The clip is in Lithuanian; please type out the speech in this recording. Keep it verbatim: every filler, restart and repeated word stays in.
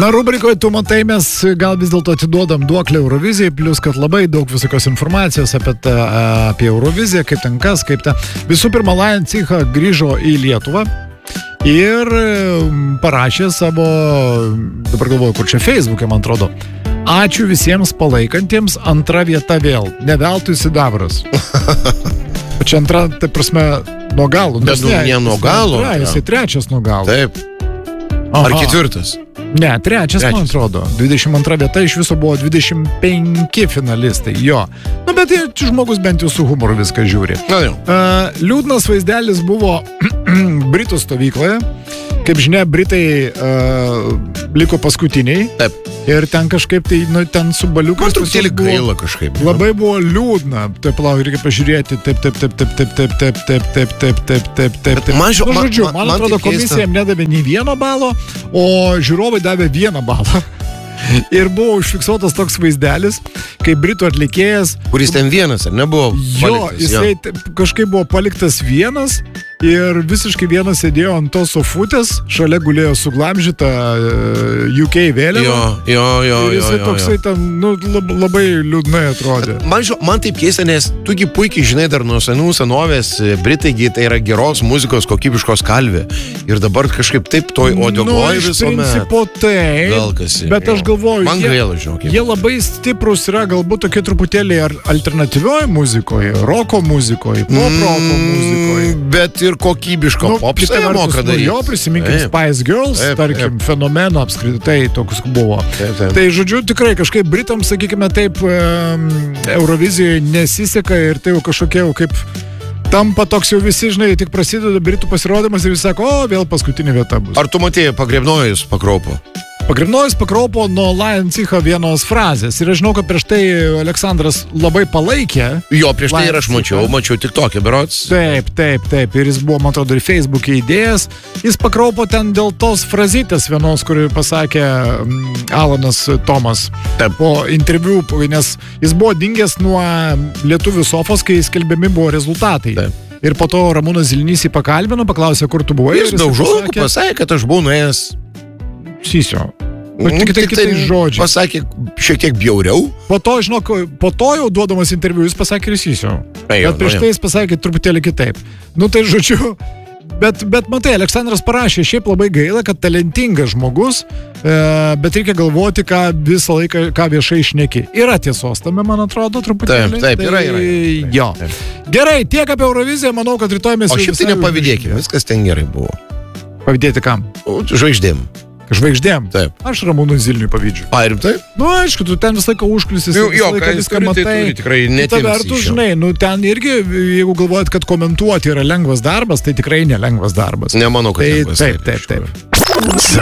Na, rubrikoje tu matai, mes gal vis dėlto atiduodam duoklę Eurovizijai, plus kad labai daug visokios informacijos apie, ta, apie Euroviziją, kaip ten kas, kaip ten. Visų pirma, Lion Cicha grįžo į Lietuvą ir parašė savo, dabar galvoju, kur čia Facebook'e, man atrodo, ačiū visiems palaikantiems, antra vieta vėl, ne veltui sidabras. Čia antra, tai prasme, nuo galo. Bet nu, ne nuo galo. Ne, jisai trečias nuo galo. Taip. Ar ketvirtas? Ne, trečias, trečias, man atrodo. dvidešimt antra vieta, iš viso buvo dvidešimt penki finalistai, jo. Nu, bet čia žmogus bent jau su humoru viską žiūri. Na, jau. Uh, liūdnas vaizdelis buvo Britų stovykloje. Kaip žinia, Britai uh, liko paskutiniai. Taip. Ir ten kažkaip tai, nu, ten su baliukas. Man truputėlį gaila kažkaip. Labai buvo liūdna. Taip, lau, reikia pažiūrėti. Taip, taip, taip, taip, taip, taip, taip, taip, taip, taip, taip, taip, taip, taip. Man, nu, žodžiu, man, man, man atrodo, komisija jam nedavė nei vieno balo, o žiūrovai davė vieną balą. Ir buvo užfiksuotas toks vaizdelis, kai Britų atlikėjas... Kuris ten vienas, ar nebuvo paliktas? Jo, jisai jo. Kažkaip buvo paliktas vienas ir visiškai vienas sėdėjo ant tos sofutės, šalia gulėjo suglamžyta U K vėliava. Jo, jo, jo. Ir jisai jo, jo, toksai jo. ten, nu, labai liūdnai atrodė. Man, man taip keista, nes tugi puikiai žinai dar nuo senų senovės, Britaigi tai yra geros muzikos kokybiškos kalvė. Ir dabar kažkaip taip toj odiogoji nu, visuomet. Iš principo taip, Velkasi, bet jo. aš galvoju, man jie, gaila, žinok. jie labai stiprus yra galbūt tokie truputėlį alternatyvioje muzikoje, roko muzikoje, pop roko mm, muzikoje. Bet ir kokybiško nu, popsą jie moka daryti. Jo, prisiminkim taip. Spice Girls, taip, tarkim, taip. fenomeno apskritai toks buvo. Taip, taip. Tai, žodžiu, tikrai kažkaip Britams, sakykime taip, um, Eurovizijoje nesiseka ir tai jau kažkokie jau kaip tampa toks jau visi, žinai, tik prasideda Britų pasirodymas ir visi sako, o, vėl paskutinė vieta bus. Ar tu matėjai pagrebnojus Pakropo? Pagrebnojus Pakropo nuo Lion Cicha vienos frazės. Ir aš žinau, kad prieš tai Aleksandras labai palaikė. Jo, prieš tai ir aš mačiau, mačiau tik tokia berods. Taip, taip, taip. Ir jis buvo, man atrodo, ir Facebook'e įdėjęs. Jis Pakropo ten dėl tos frazytės vienos, kurį pasakė Alanas Tomas. Taip. Po interviu, nes jis buvo dingęs nuo lietuvių sofos, kai skelbiami buvo rezultatai. Taip. Ir po to Ramūnas Zilnys jį pakalbino, paklausė, kur tu buvai. Jis daug žodžių pasakė, kad aš buvau nuėjęs Sysio. Tik tai kitais žodžiais. Pasakė šiek tiek bjauriau. Po to, žinok, po to jau duodamas interviu, jis pasakė ir Sysio. Bet prieš tai jis pasakė truputėlį kitaip. Nu tai žodžiu, bet, bet matai, Aleksandras parašė, šiaip labai gaila, kad talentingas žmogus, e, bet reikia galvoti, ką visą laiką, ką viešai šneki. Yra tiesos tame, man atrodo, truputėlį. Taip, taip, tai, yra, yra. Taip, jo. taip. Gerai, tiek apie Euroviziją, manau, kad rytoj mes... O šiaip tai nepavydėkime, viskas ten gerai buvo. Pavydėti kam? Žvaigždėm. Žvaigždėm? Taip. Aš Ramūnui Zilniui pavydžiu. A, ir taip? Nu, aišku, tu ten visą laiką užkliusis. Jo, jo ką jis turi, tai turi tikrai netimsi. Ta vertus, žinai, nu ten irgi, jeigu galvojat, kad komentuoti yra lengvas darbas, tai tikrai nelengvas darbas. Nemanau, kad tai, lengvas. Taip, taip, taip. taip.